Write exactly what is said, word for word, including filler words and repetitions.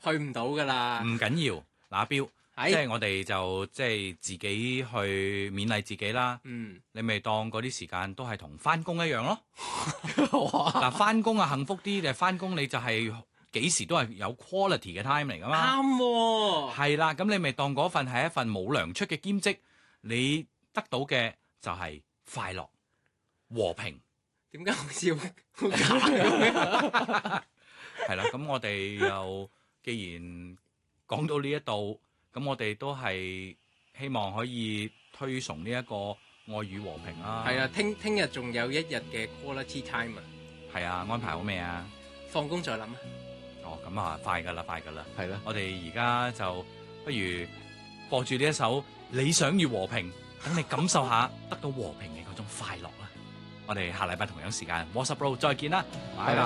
去唔到噶啦。 唔緊要，嗱阿彪， 係即係我哋就即係自己去勉勵自己啦。 嗯， 你咪當嗰啲時間都係同翻工一樣咯。 哇， 嗱，翻工啊幸福啲，定係翻工你就係幾時都係有 quality 嘅 time 嚟噶嘛。 啱喎。 係啦，咁你咪當嗰份係一份冇糧出嘅兼職，你得到嘅就係快樂、和平。 點解好似好好假咁？ 係啦，咁我哋又既然講到呢一度，咁我哋都係希望可以推崇呢一個愛與和平啦。 係啊，聽聽日仲有一日嘅 quality time 啊。 係啊，安排好未啊？ 放工再諗啊。 哦，咁啊，快噶啦，快噶啦。 係啦， 我哋而家就不如播住呢一首《理想與和平》，等你感受下得到和平嘅嗰種快樂啦。我哋下禮拜同樣時間 WhatsApp Bro 再見啦，拜拜。